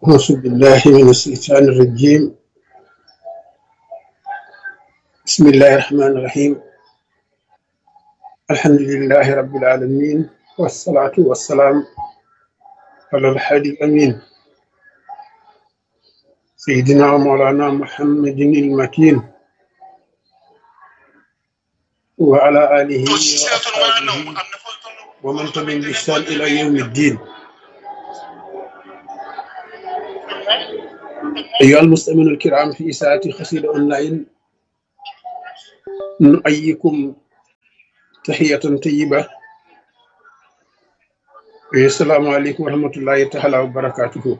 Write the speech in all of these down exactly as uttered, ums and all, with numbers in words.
أعوذ بالله من الشيطان الرجيم. بسم الله الرحمن الرحيم. الحمد لله رب العالمين، والصلاة والسلام على الحادي الأمين سيدنا ومولانا محمد المكين وعلى آله وأصحابه ومن تبعهم بإحسان إلى يوم الدين. أيها المستمعون الكرام، في إساءة خسير أونلاين نؤيكم تحية طيبة. السلام عليكم ورحمة الله تعالى وبركاته.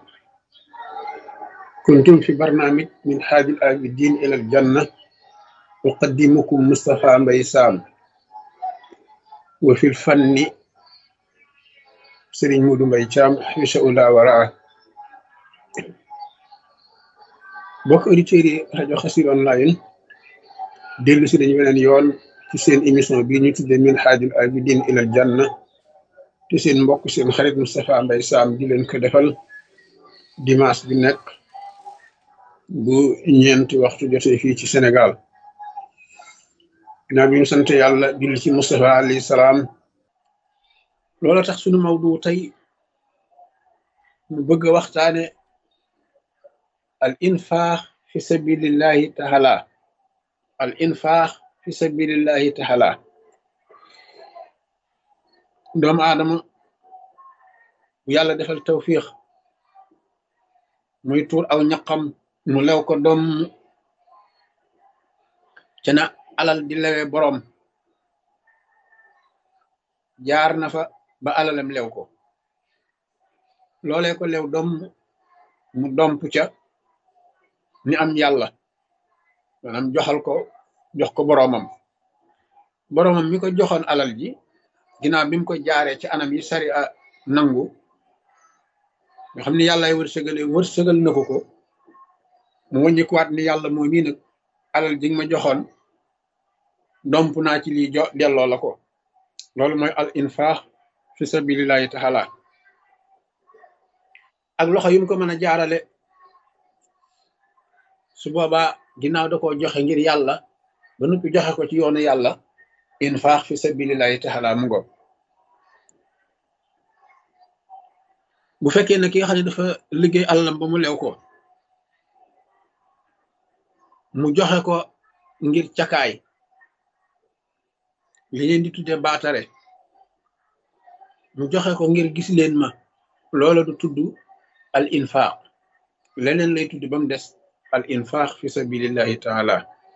كنتم في برنامج من حاج العابدين إلى الجنة، أقدمكم مصطفى مباي سام، وفي الفن سيرين مودو مباي تيام حيش أولا وراء. بوك أوديتيري راديو خسير أونلاين، ديلو سي دانيو بنين يون ci seen émission bi ñu tuddee min haajul abidin ilal janna te seen mbokk seen xarit Moustapha Mbaye Sam di leen ko defal dimanche bi nekk bu ñeenti waxtu jotee fii ci Sénégal. ginnaaw bi ñu sant yàlla julli ci Moustapha alayhi salaam, loola tax sunu mawdu tey ñu bëgg a waxtaane al infaax fi sabilillahi taala al infaax fi sabilillahi taala. doomu aadama bu yàlla defal tawfiix muy tuur aw ñaqam mu lew ko doom ca na alal di lewe boroom, jaar na fa ba alalam lew ko, loolee ko lew doom mu domp ca ni am yàlla, maanaam joxal ko jox ko boroomam. boroomam mi ko joxoon alal ji ginnaaw bi mu ko jaaree ci anam yi sari a nangu, nga xam ni yàllaay wërsëgale wërsëgal na ko ko, mu wàññikuwaat ni yàlla moo mii nag alal ji nga ma joxoon domp naa ci lii jo delloo la ko. loolu mooy al infaax fi sabilillahi taala. ak loxo yu mu ko mën a jaarale, su boobaa ginnaaw da koo joxe ngir yàlla ba noppi joxe ko ci yoonu yàlla, infaax fi sabilillahi taala mu ngo. bu fekkee ne ki nga xam ne dafa liggéey alalam ba mu lew ko, mu joxe ko ngir cakaay, li leen di tudde baatare, mu joxe ko ngir gis leen ma, loola du tudd al infaax, leneen lay tudd ba mu des al infaax fi sabilillahi taala.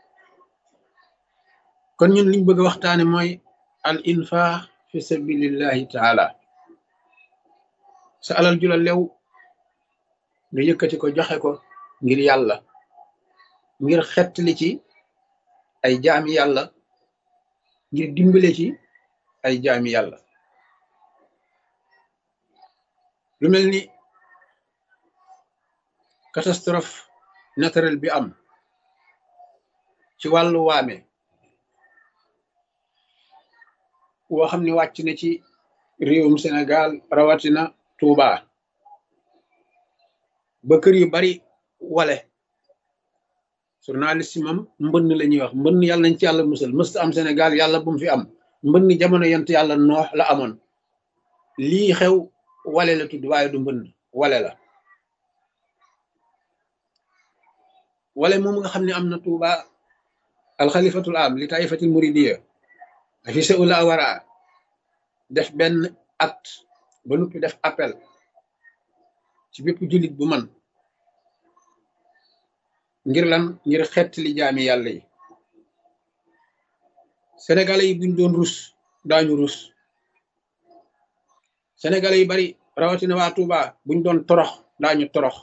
kon ñun liñ bëgg a waxtaane mooy al infaax fi sabilillahi taala. sa alal ju la lew nga yëkkati ko joxe ko ngir yàlla, ngir xettali ci ay jaami yàlla, ngir dimbale ci ay jaami yàlla. lu mel ni catastrophe naturelle bi am ci wàllu waame, woo xam ne wàcc na ci réewum Sénégal, rawatina Touba, ba kër yu bari wale. journaliste yi moom mbënn la ñuy wax, mbënn yàlla nañ ci yàlla musal, mësta am Sénégal, yàlla bu mu fi am. mbënn jamono yent yàlla noox la amoon. lii xew wale la tudd, waaye du mbënn, wale la. wale moom nga xam ne am na Touba, alxalifatul am li taifatil muridiya fi sa ula wara def benn acte ba noppi def appel ci bépp jullit bu man, ngir lan? ngir xett li jaami yàlla yi. sénégalais yi buñ doon rus daañu rus. sénégalais yi bari rawatina waa Touba buñ doon torox daañu torox,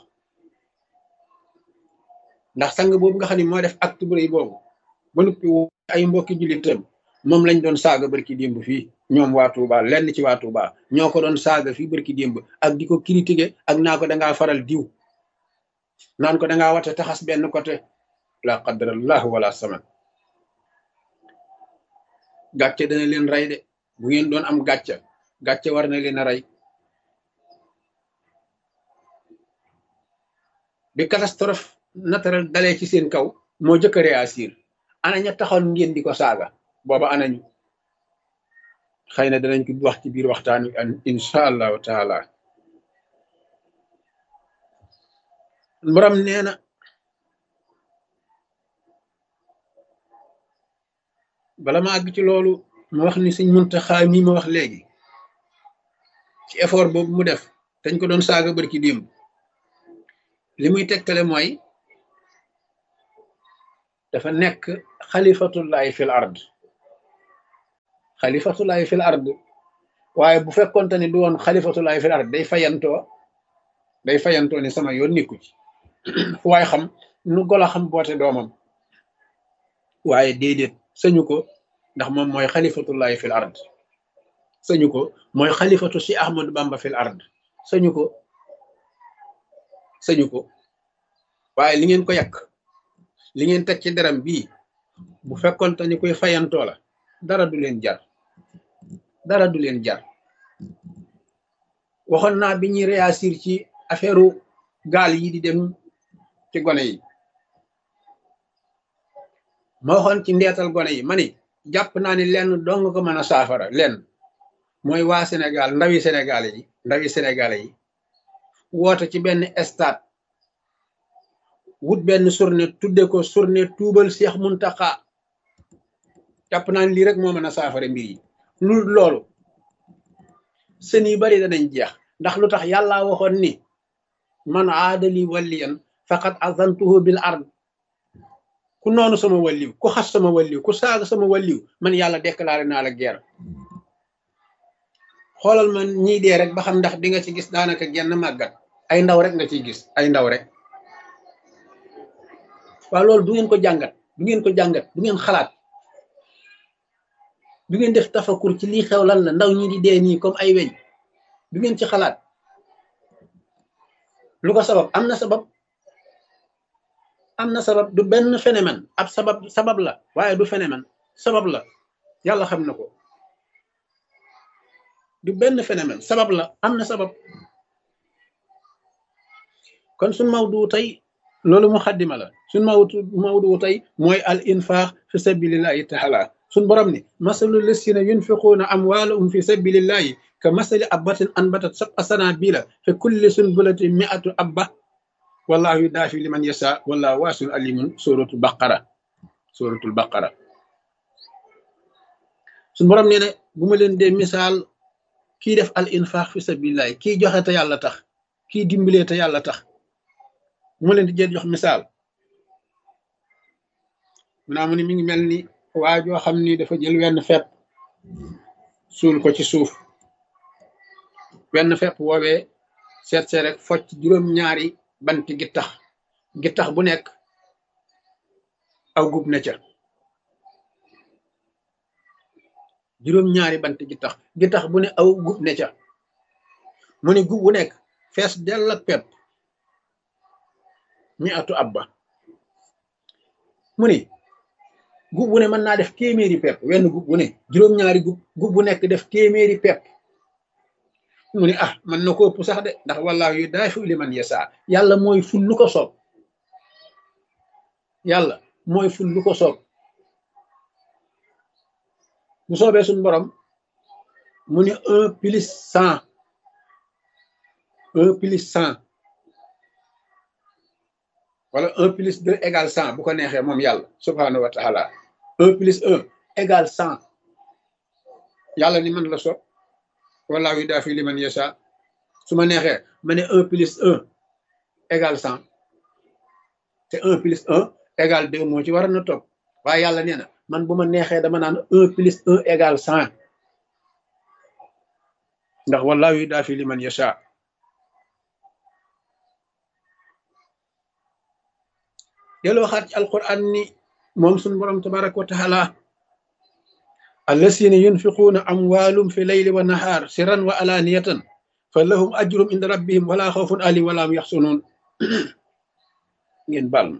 ndax sang boobu nga xam ne moo def acte bu rëy boobu ba noppi ay mbokki jullitam moom lañ doon saaga barki démb fii. ñoom waa Touba, lenn ci waa Touba ñoo ko doon saaga fii barki démb, ak di ko critiquer ak naa ko dangaa faral diw, naan ko dangaa wate taxas benn côté. la qadrallahu wala saman. gàcce dana leen rey de, bu ngeen doon am gàcce gàcce war na leen a rey. bi catastrophe naturelle dalee ci seen kaw moo jëkk a réagir ana ña taxoon ngeen di ko saaga booba anañu xëy na danañ ko wax ci biir waxtaan wi an insha allahu taala borom nee na bala ma àgg ci loolu ma wax ni Sëñ Muntaxa mi ma wax léegi ci effort boobu mu def dañ ko doon saaga barki démb li muy tegtale mooy dafa nekk xalifatullahi fil ard xalifatullahi fil ard waaye bu fekkonte ni du woon xalifatullahi fil ard day fayantoo day fayantoo ni sama yoon nikku ci fu waaye xam nu golo xam boote doomam waaye déedéet sañu ko ndax moom mooy xalifatullahi fil ard sañu ko mooy xalifatu si Ahmadu Bamba fil ard sañu ko sañu ko waaye li ngeen ko yàq li ngeen teg ci deram bii bu fekkoon te ni koy fayantoo la dara du leen jar dara du leen jar waxoon naa bi ñuy réagir ci affaire gaal yi di dem ci gone yi ma waxoon ci ndeetal gone yi ma ni jàpp naa ni lenn dong ko mën a saafara lenn mooy waa Sénégal ndawi Sénégal yi ndawi Sénégal yi woote ci benn stade wut benn journée tudde ko journée tuubal Cheikh Muntaxa jàpp naa ni lii rek moo mën a saafara mbir yi lu loolu sën yu bari danañ jeex ndax lu tax yàlla waxoon ni man aadali waliyan faqad azantuhu bil ard ku noonu sama waliw ku xas sama waliw ku saaga sama waliw man yàlla déclaré naa la guerre xoolal man ñii dee rek ba xam ndax di nga ci gis daanaka genn màggat ay ndaw rek nga ciy gis ay ndaw rek waaw loolu du ngeen ko jàngat du ngeen ko jàngat du ngeen xalaat du ngeen def tafakur ci lii xew lan la ndaw ñi di dee nii comme ay weñ du ngeen ci xalaat lu ko sabab am na sabab am na sabab du benn phénomène ab sabab sabab la waaye du phénomène sabab la yàlla xam na ko du benn phénomène sabab la am na sabab kon suñ mawdu tey loolu mu xaddima la suñ mawdu mawdu tey mooy al infaq fi sabilillahi taala suñ borom ni masalu lasina yunfiquuna amwaalahum fi sabilillahi ka masali abbatin anbatat sab'a sanabila fi kulli sunbulatin mi'atu abba wallahu yudaafi liman yasha wallahu waasiun alimun suratul baqara suratul baqara suñ borom nee ne bu ma leen dee misaal kii def al infaq fi sabilillahi kii joxe te yàlla tax kii dimbalee te yàlla tax bu ma leen di jël jox misaal mu naa mu ni mi ngi mel ni waa joo xam ni dafa jël wenn fepp suul ko ci suuf wenn fepp woowee seet see rek focc juróom-ñaari banti gittax gittax bu nekk aw gub ne ca juróom-ñaari banti gittax gittax bu ne aw gub ne ca mu ni gub bu nekk fees dell ak pepp mi atu abba mu ni gub bu ne mën naa def téeméeri pepp wenn gub bu ne juróom-ñaari gub gub bu nekk def téeméeri pepp mu ni ah man na ko ëpp sax de ndax wallaahu yudaafi liman yasa yàlla mooy ful lu ko soob yàlla mooy ful lu ko soob bu soobee suñu borom mu ni un plus cent un plus cent wala un plus deux égale cent bu ko neexee moom yàlla subhanahu wa taala un plus un égale cent yàlla ni man la soob wallaahu yudaafi liman yasha su ma neexee ma ne un plus un égale cent te un plus un égale deux moo ci war na topp waaye yàlla nee na man bu ma neexee dama naan un plus un égale cent ndax wallaahu yudaafi liman yasha delloo xaat ci alquran ni moom suñu borom tabaraka wa taala allasina yunfiquuna amwaalum fi layli wa nahaar sirran wa alaaniyatan fa lahum ajrum inda rabbihim wala xawfun alayhim wala hum yaxsunuun ngeen baal ma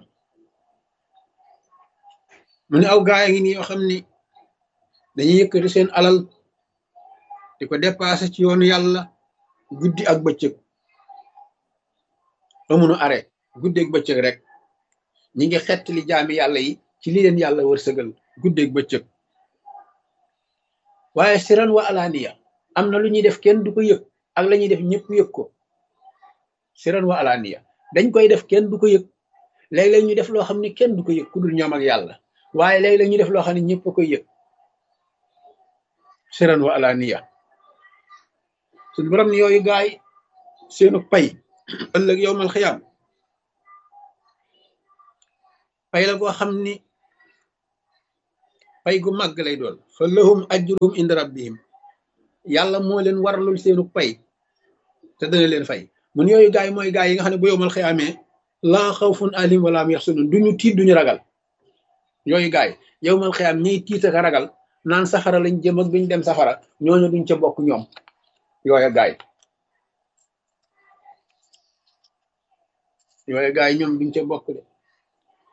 mu ne aw gaaya ngi nii yoo xam ni dañuy yëkkati seen alal di ko dépassé ci yoonu yàlla guddi ak bëccëg amuñu arrêt guddeeg bëccëg rek ñi ngi xettali jaami yàlla yi ci li leen yàlla wërsëgal guddeeg bëccëg. waaye siran wa alaaniya am na lu ñuy def kenn du ko yëg ak la ñuy def ñëpp yëg ko. siran wa alaaniya dañ koy def kenn du ko yëg léeg-léeg ñu def loo xam ne kenn du ko yëg ku dul ñoom ak yàlla waaye léeg-léeg ñu def loo xam ne ñëpp a koy yëg. siran wa alaaniya suñu borom ni yooyu gaay seenu pay ëllëg yowmal xiyaam pay la koo xam ni pay gu màgg lay doon fa lahum ajruhum inda rabbihim yàlla moo leen waralul seenu pay te dana leen fay mun yooyu gaay mooy gaay yi nga xam ne bu yowmal xiyaamee laa xawfun alim wala hum yaxsunun duñu tiit duñu ragal. yooyu gaay yowmal xiyaam ñiy tiit ak ragal naan safara lañ jëm ak duñ dem safara ñooñu duñ ca bokk ñoom yooyu gaay yooyu gaay ñoom duñ ca bokk de